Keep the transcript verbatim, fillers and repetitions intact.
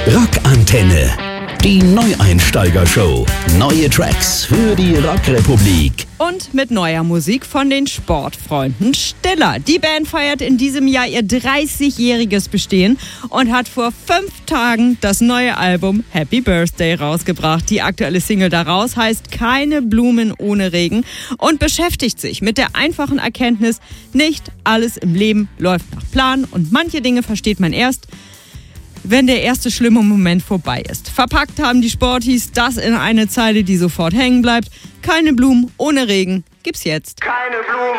Rockantenne. Die Neueinsteiger-Show. Neue Tracks für die Rockrepublik. Und mit neuer Musik von den Sportfreunden Stiller. Die Band feiert in diesem Jahr ihr dreißigjähriges Bestehen und hat vor fünf Tagen das neue Album Happy Birthday rausgebracht. Die aktuelle Single daraus heißt Keine Blumen ohne Regen und beschäftigt sich mit der einfachen Erkenntnis, nicht alles im Leben läuft nach Plan und manche Dinge versteht man erst, wenn der erste schlimme Moment vorbei ist. Verpackt haben die Sporties das in eine Zeile, die sofort hängen bleibt. Keine Blumen ohne Regen gibt's jetzt. Keine Blumen